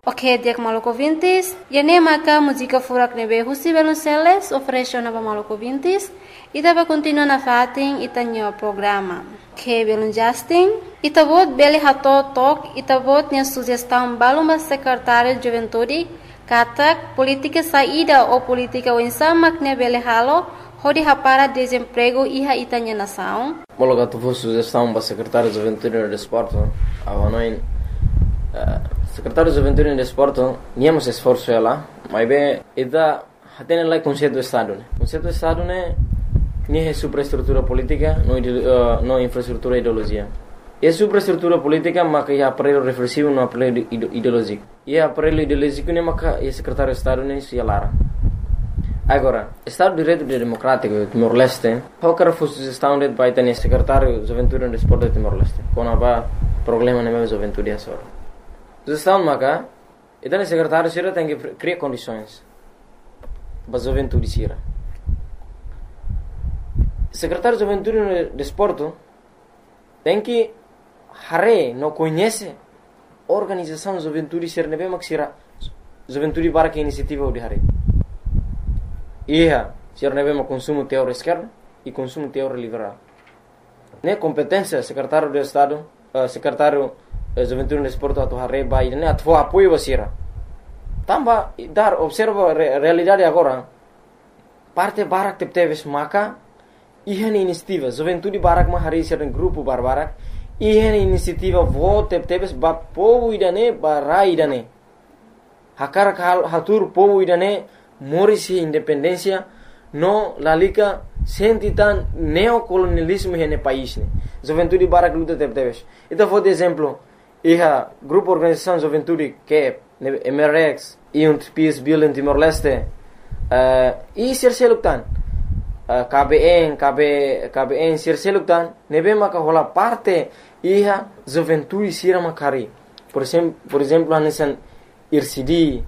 Ok, dia que maluco vintis, e nem maca música furak nebe husi Velonceles oferece na maluco vintis, e tava continua na fatin e tanho programa. Que belum Justin, e tabot beli hato tok, e tabot nya sugestão baluma secretário de juventude, katak política saída ou política winsama que beli halo, hodi hapara desemprego iha itanya nação. Bologa tu for sugestão para secretário de juventude e desporto, avanoin secretário de juventude e desporto, niamos esforço ela, mas bem, ida hatene lá conceito do estado, né? Conceito do estado né, nem é superestrutura política, não infraestrutura ideologia. É superestrutura política, mas é aparelho reflexivo, não aparelho ideológico. E aparelho ideológico né, mas é secretário de estado né, se alara. Agora, Estado de Direito Democrático de Timor-Leste, qualquer sugestão de vai ter secretário de juventude e desporto de Timor-Leste, quando há problema na minha juventude é só. Sugestão maca, então o secretário sira tem que criar condições para a juventude sira. Secretário de juventude e desporto tem que não conhece a organização de juventude sira nebe mak sira juventude para que iniciativa de hare. Ia, sira nebe mak consumo teórico esquerdo e consumo teórico liberal. Ne competência secretário de Estado, secretário juventude e desporto atau hare bai ne atau apoio basira. Tamba dar observa realidade agora. Parte barak teves maka ihan inisiativa juventude barak ma hari sira grupo barbarak ihan inisiativa vote teves ba povo idane barai idane. Hakar hatur povo idane morisi independência no lalika sentitan neocolonialismo hene país ne. Juventude barak luta teves. Então vou de exemplo iha grupo organização juventude que MRX e peace building Timor-Leste e serseluktan KBN serseluktan nebe maka hola parte iha juventude sira makari por exemplo anesan IRCD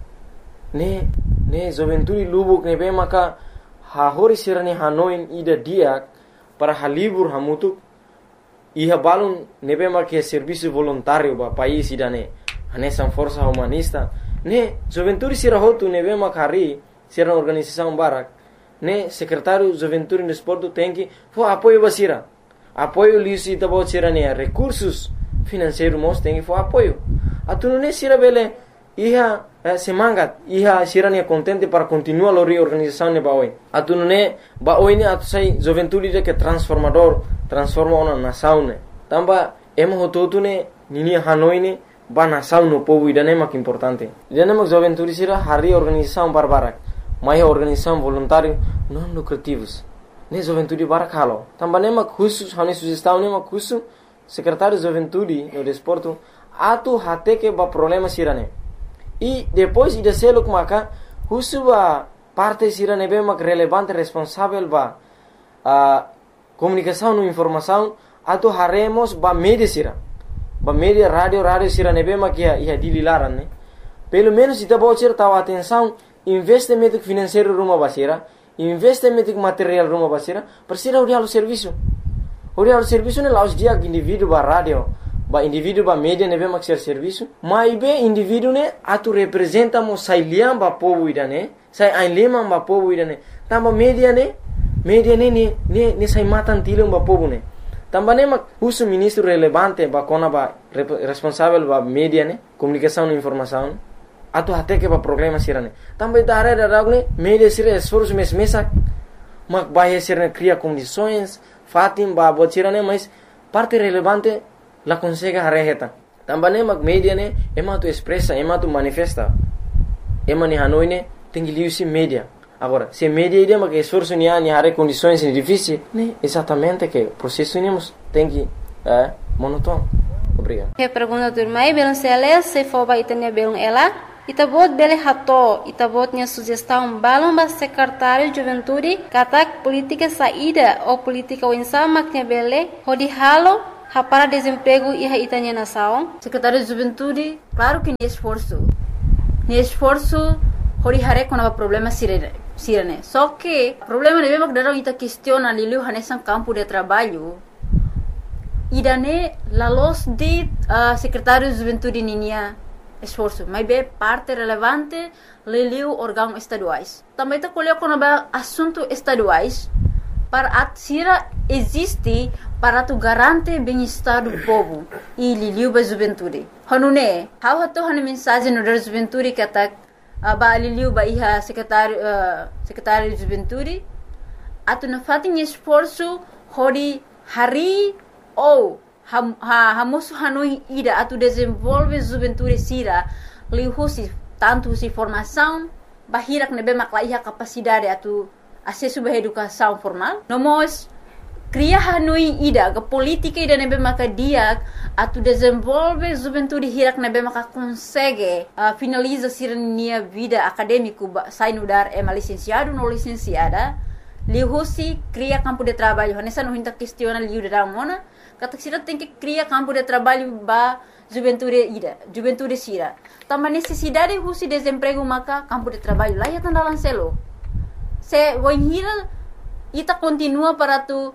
ne juventude lubuk nebe maka hahori sira ni hanoin ida diak para halibur hamutuk iha balun nebe maka serviço voluntário ba país idane anesan força humanista ne juventude sira hotu nebe makari sira organização barak ne secretário juventude e desporto tem que for apoio basira apoio lisi tabo sira ne recursos financeiros mos tem que for apoio atunu ne sira bele iha semangat iha sira ne contente para continuar a reorganização ne baoi atunu ne baoi ne atu sai juventude de que transforma uma nação ne tamba emo hototu ne nini hanoi ne ba nação no povo idane mak importante idane mak juventude sira hari organização barbarak mai organização voluntário não lucrativos ne juventude barak halo tamba ne mak khusus hani sugestão ne mak khusus secretário de juventude no desporto atu hate que ba problema sira ne e depois ida seluk maka khusus ba parte sira ne be mak relevante responsável ba comunicação no informação atu haremos ba media sira ba media radio sira nebe makia ia dililaran ne pelo menos ita bocir tahu atenção investimento financeiro rumah basira investimento material rumah basira persira uri halu serviço ne laus dia indivíduo ba radio ba indivíduo ba media nebe mak serviço mai be indivíduo ne atu representa mo sai liam ba povo idane sai ainlema ba povo idane tamba media ne sai matan tilum ba povo ne também mak uso ministro relevante ba kona ba responsável ba media ne comunicação e informação atu até que ba problema sirane também da área da ne media sira esforço mesak mak ba sira cria condições fatim ba botirane mas parte relevante la consegue hareheta também mak media ne ema tu expressa ema tu manifesta ema ni hanoi ne tengi liusi media. Agora, se media ideia que esforço ni hare condições difíceis, né? Exatamente que o processo tem que monótono. Obrigado. Que pergunta do irmão Velonceles se for vai ter belum ela, itabot bele hato, itabot nya sugestão balum ba secretário de juventude, katak política saída ou política winsama que bele, hodi halo para desemprego e itanya nação. Secretário de juventude, claro que nem esforço hori hare quando há problema sirene. Só que problema é mesmo que dalam ita questiona liu hanesan campo de trabalho. Idane la los de secretário de juventude ninia esforço, mas é parte relevante leliu órgãos estaduais. Também está colocando assuntos estaduais para a existe para tu garante bem-estar do povo e liliu ba juventude. Hanune, how hato han mensagem no da juventude que atak ba liliu ba iha secretário de juventude atu na fatin esforço hori hari ou hamosu hanui ida atu desenvolve juventude sira lihusi tanto si formação bahirak nebe makla iha capacidade atu acesso à educação formal. Nomos cria hanui ida ga política ida nebe maka dia atu desenvolve juventude hirak nebe maka consegue finaliza sirnia vida acadêmico sai no dar é licenciado no licenciada lihusi cria campo de trabalho nessa não hinta questiona liu da mona kata sira tem que cria campo de trabalho ba juventude sira também necessidade husi desemprego maka campo de trabalho lá ya tandalan selo se voinhira ita continua para tu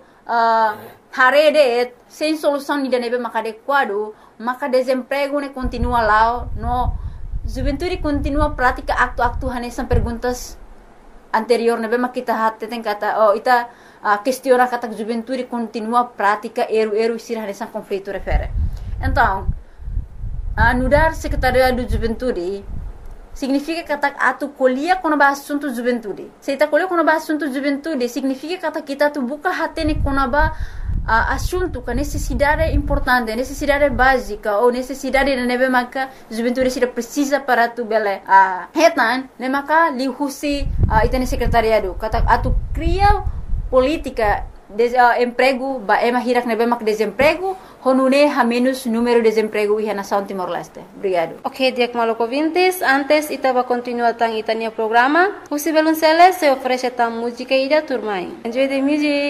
harede sem solução ni nebe maka adequado maka desemprego ne continua lá no juventude continua prática acto hanesan perguntas anterior nebe maka kita hatte tem kata ita questiona kata juventude continua prática eru sira hanesan conflito refere então anudar secretariado de juventude significa kata atu colhia quando ba assunto juventude. Se ita colhia quando ba assunto juventude, significa kata kita tu buka hatene quando ba assunto com necessidade importante, necessidade básica ou necessidade de nebe maka juventude sira precisa para tu bele hetan ne maka lihusi itane secretariado kata atu cria política emprego ba ema hirak nebe mak desemprego honune ha menos número de desemprego e nação Timor-Leste. Obrigado. Ok, Diak Maluco ouvintes, antes itava continuar tang itania programa, o Sibelunceles se oferece tam música e da turma. Enjoy the music.